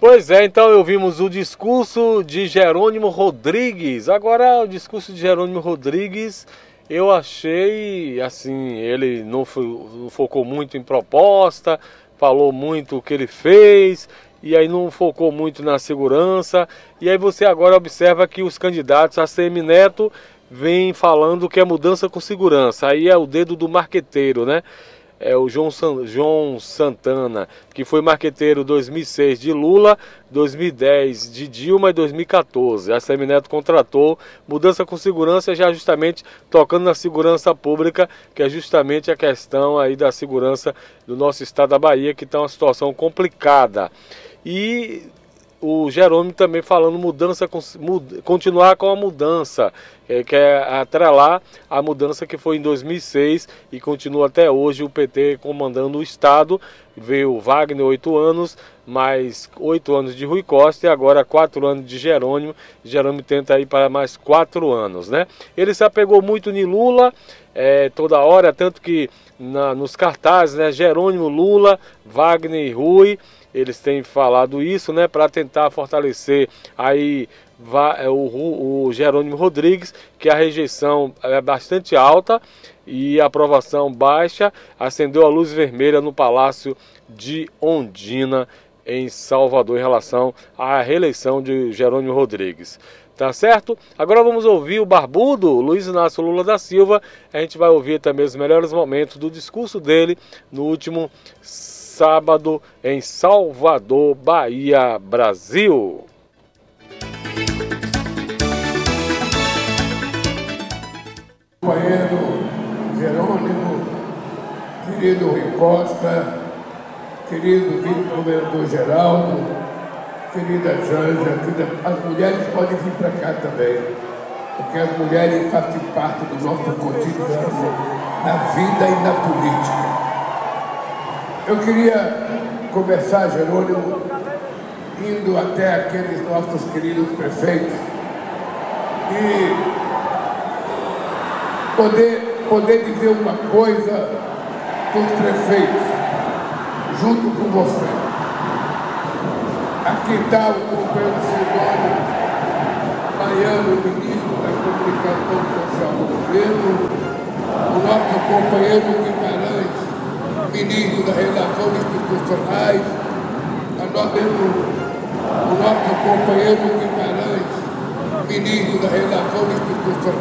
Pois é, então ouvimos o discurso de Jerônimo Rodrigues. Agora, o discurso de Jerônimo Rodrigues, eu achei, assim, ele não focou muito em proposta, falou muito o que ele fez, e aí não focou muito na segurança. E aí você agora observa que os candidatos, a Semineto, vem falando que é mudança com segurança. Aí é o dedo do marqueteiro, né? É o João Santana, que foi marqueteiro 2006 de Lula, 2010 de Dilma e 2014. A Semineto contratou mudança com segurança, já justamente tocando na segurança pública, que é justamente a questão aí da segurança do nosso estado da Bahia, que está uma situação complicada. E o Jerônimo também falando continuar com a mudança, que é atrelar a mudança que foi em 2006 e continua até hoje o PT comandando o Estado. Veio Wagner 8 anos, mais 8 anos de Rui Costa e agora 4 anos de Jerônimo. Jerônimo tenta ir para mais 4 anos, né? Ele se apegou muito em Lula, toda hora, tanto que nos cartazes, né, Jerônimo, Lula, Wagner e Rui, eles têm falado isso, né, para tentar fortalecer aí o Jerônimo Rodrigues, que a rejeição é bastante alta e a aprovação baixa. Acendeu a luz vermelha no Palácio de Ondina, em Salvador, em relação à reeleição de Jerônimo Rodrigues. Tá certo? Agora vamos ouvir o barbudo Luiz Inácio Lula da Silva. A gente vai ouvir também os melhores momentos do discurso dele no último sábado em Salvador, Bahia, Brasil. Companheiro Jerônimo, querido Rui Costa, querido vice-governador Geraldo, querida Janja, as mulheres podem vir para cá também, porque as mulheres fazem parte do nosso cotidiano, na vida e na política. Eu queria começar, Jerônimo, indo até aqueles nossos queridos prefeitos e poder dizer uma coisa dos prefeitos, junto com você. Aqui está o companheiro Sidônio Baiano, ministro da Comunicação Social do Governo, o nosso companheiro Guimarães, ministro das Relações Institucionais, o nosso companheiro Guimarães, ministro das Relações Institucionais.